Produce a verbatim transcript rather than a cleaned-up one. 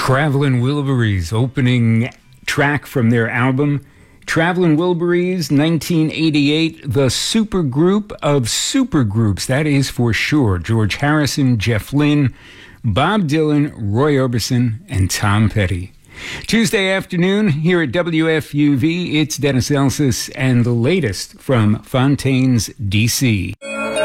Travelin' Wilburys, opening track from their album Travelin' Wilburys, nineteen eighty-eight, the supergroup of supergroups, that is for sure. George Harrison, Jeff Lynne, Bob Dylan, Roy Orbison, and Tom Petty. Tuesday afternoon here at W F U V, it's Dennis Elsas and the latest from Fontaine's D C